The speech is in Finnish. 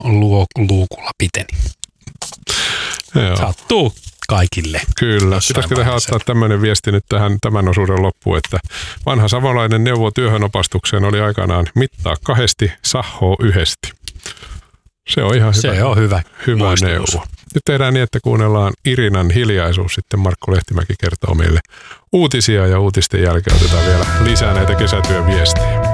luukulla piteni. Joo. Sattuu kaikille. Kyllä. Pitäisikö tähän ottaa tämmöinen viesti nyt tämän osuuden loppuun, että vanha savolainen neuvo työhönopastukseen oli aikanaan mittaa 2, sahoo 1. Se on ihan hyvä. Se on hyvä Neuvo. Nyt tehdään niin, että kuunnellaan Irinan Hiljaisuus. Sitten Markku Lehtimäki kertoo meille uutisia ja uutisten jälkeen otetaan vielä lisää näitä kesätyön viestejä.